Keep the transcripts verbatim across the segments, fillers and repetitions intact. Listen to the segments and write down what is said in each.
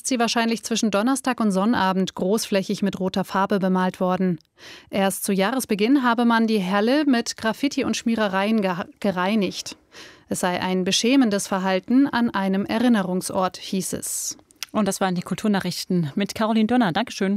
ist sie wahrscheinlich zwischen Donnerstag und Sonnabend großflächig mit roter Farbe bemalt worden. Erst zu Jahresbeginn habe man die Halle mit Graffiti und Schmierereien ge- gereinigt. Es sei ein beschämendes Verhalten an einem Erinnerungsort, hieß es. Und das waren die Kulturnachrichten mit Caroline Dönner. Dankeschön.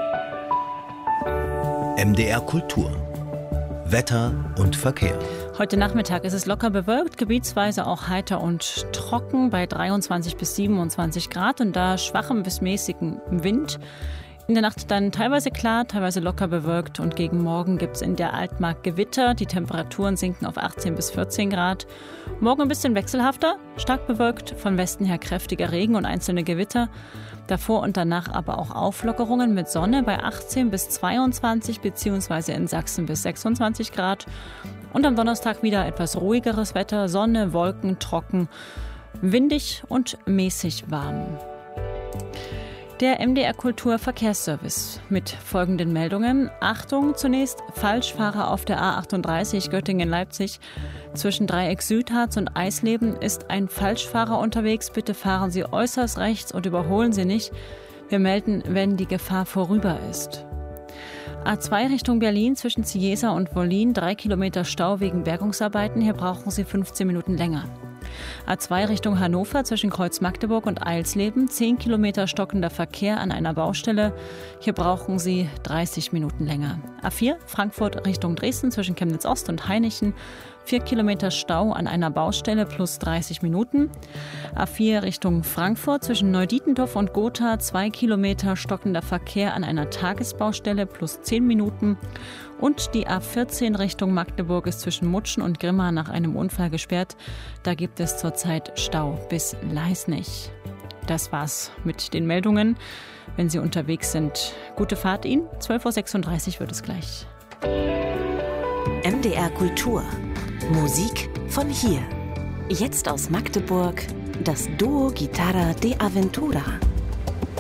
M D R Kultur. Wetter und Verkehr. Heute Nachmittag ist es locker bewölkt, gebietsweise auch heiter und trocken bei dreiundzwanzig bis siebenundzwanzig Grad und da schwachem bis mäßigem Wind. In der Nacht dann teilweise klar, teilweise locker bewölkt und gegen Morgen gibt es in der Altmark Gewitter. Die Temperaturen sinken auf achtzehn bis vierzehn Grad. Morgen ein bisschen wechselhafter, stark bewölkt, von Westen her kräftiger Regen und einzelne Gewitter. Davor und danach aber auch Auflockerungen mit Sonne bei achtzehn bis zweiundzwanzig bzw. in Sachsen bis sechsundzwanzig Grad. Und am Donnerstag wieder etwas ruhigeres Wetter, Sonne, Wolken, trocken, windig und mäßig warm. Der M D R Kultur Verkehrsservice mit folgenden Meldungen. Achtung, zunächst Falschfahrer auf der A achtunddreißig Göttingen-Leipzig. Zwischen Dreieck Südharz und Eisleben ist ein Falschfahrer unterwegs. Bitte fahren Sie äußerst rechts und überholen Sie nicht. Wir melden, wenn die Gefahr vorüber ist. A zwei Richtung Berlin zwischen Cieza und Wollin. Drei Kilometer Stau wegen Bergungsarbeiten. Hier brauchen Sie fünfzehn Minuten länger. A zwei Richtung Hannover zwischen Kreuz Magdeburg und Eilsleben. zehn Kilometer stockender Verkehr an einer Baustelle. Hier brauchen Sie dreißig Minuten länger. A vier Frankfurt Richtung Dresden zwischen Chemnitz Ost und Hainichen. vier Kilometer Stau an einer Baustelle plus dreißig Minuten. A vier Richtung Frankfurt zwischen Neudietendorf und Gotha. zwei Kilometer stockender Verkehr an einer Tagesbaustelle plus zehn Minuten. Und die A vierzehn Richtung Magdeburg ist zwischen Mutschen und Grimma nach einem Unfall gesperrt. Da gibt es zurzeit Stau bis Leisnig. Das war's mit den Meldungen. Wenn Sie unterwegs sind, gute Fahrt Ihnen. zwölf Uhr sechsunddreißig wird es gleich. M D R Kultur. Musik von hier. Jetzt aus Magdeburg das Duo Guitarra de Aventura.